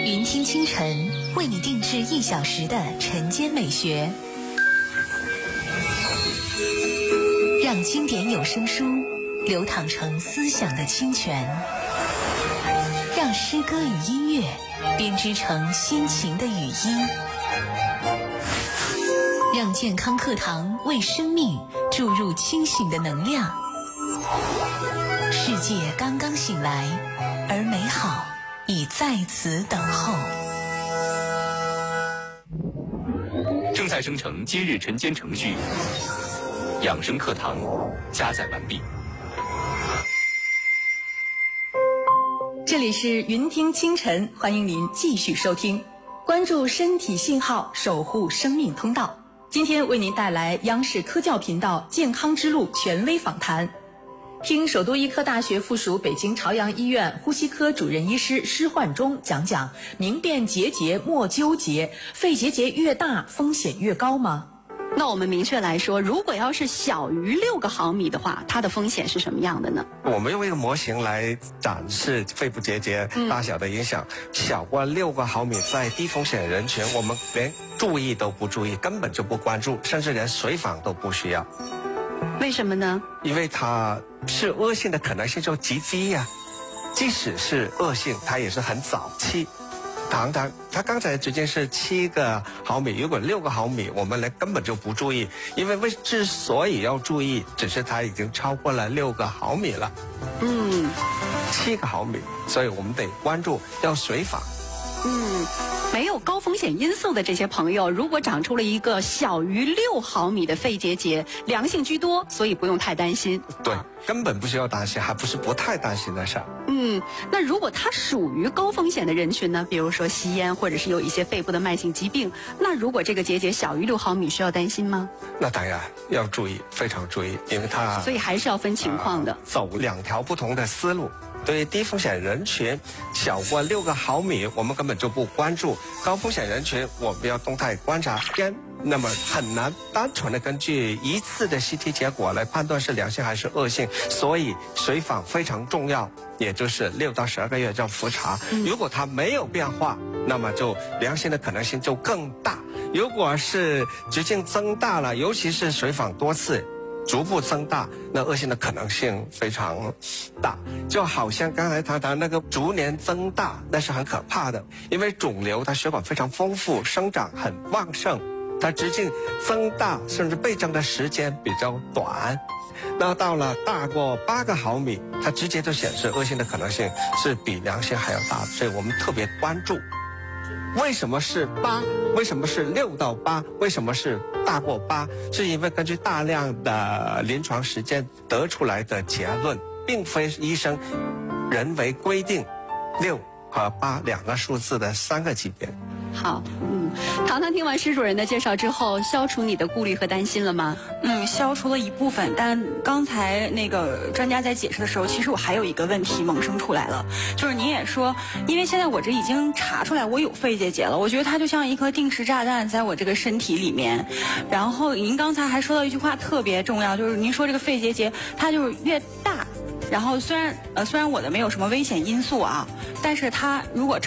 云听清晨为你定制1小时的晨间美学，让经典有声书流淌成思想的清泉，让诗歌与音乐编织成心情的语音，让健康课堂为生命注入清醒的能量。世界刚刚醒来，而美好已在此等候。 正在生成今日晨间程序，养生课堂加载完毕。 这里是云听清晨，欢迎您继续收听，关注身体信号，守护生命通道。今天为您带来央视科教频道健康之路权威访谈，听首都医科大学附属北京朝阳医院呼吸科主任医师施焕忠讲讲明辨结节莫纠结，肺结节越大风险越高吗？ 那我们明确来说，如果要是小于6个毫米的话，它的风险是什么样的呢？ 我们用一个模型来展示肺部结节大小的影响。小过6个毫米，在低风险人群，我们连注意都不注意，根本就不关注，甚至连随访都不需要。 为什么呢？ 因为它是恶性的可能性就极低呀。即使是恶性，它也是很早期。它刚才直径是7个毫米，如果6个毫米，我们根本就不注意，因为之所以要注意，只是它已经超过了6个毫米了。7个毫米，所以我们得关注，要随访。 没有高风险因素的这些朋友，如果长出了一个小于6毫米的肺结节，良性居多，所以不用太担心。 对，根本不需要担心，还不是不太担心的事儿。 那如果它属于高风险的人群呢？比如说吸烟，或者是有一些肺部的慢性疾病，那如果这个结节小于6毫米，需要担心吗？ 那当然要注意，非常注意，因为它所以还是要分情况的， 走2条不同的思路。对于低风险人群，小过6个毫米，我们根本就不关注；高风险人群，我们要动态观察。那么很难单纯的根据一次的 CT 结果来判断是良性还是恶性，所以随访非常重要，也就是6到12个月叫复查。如果它没有变化，那么就良性的可能性就更大。如果是直径增大了，尤其是随访多次，逐步增大，那恶性的可能性非常大。就好像刚才谈那个逐年增大，那是很可怕的，因为肿瘤它血管非常丰富，生长很旺盛，它直径增大甚至倍增的时间比较短。那到了大过8个毫米，它直接就显示恶性的可能性是比良性还要大，所以我们特别关注。为什么是8？为什么是6到8？为什么是大过8？是因为根据大量的临床实践得出来的结论，并非医生人为规定6和8两个数字的3个级别。 好，糖糖听完施主任的介绍之后，消除你的顾虑和担心了吗？ 消除了一部分，但刚才那个专家在解释的时候，其实我还有一个问题萌生出来了，就是您也说，因为现在我这已经查出来我有肺结节了，我觉得它就像一颗定时炸弹在我这个身体里面。然后您刚才还说到一句话特别重要，就是您说这个肺结节它就是越大，然后虽然我的没有什么危险因素啊，但是它如果